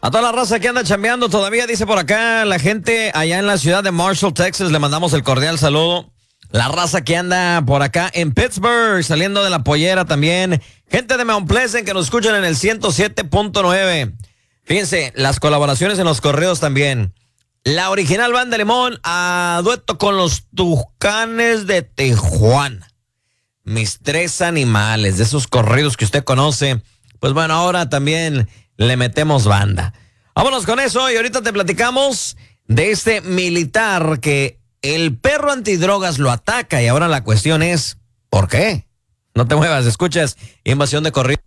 A toda la raza que anda chambeando todavía, dice por acá la gente allá en la ciudad de Marshall, Texas, le mandamos el cordial saludo. La raza que anda por acá en Pittsburgh, saliendo de la pollera también. Gente de Mount Pleasant que nos escuchan en el 107.9. Fíjense, las colaboraciones en los correos también. La original Banda Limón a dueto con los Tucanes de Tijuana. Mis tres animales, de esos corridos que usted conoce. Pues bueno, ahora también le metemos banda. Vámonos con eso y ahorita te platicamos de este militar que el perro antidrogas lo ataca y ahora la cuestión es, ¿por qué? No te muevas, escuchas Invasión de Corrido.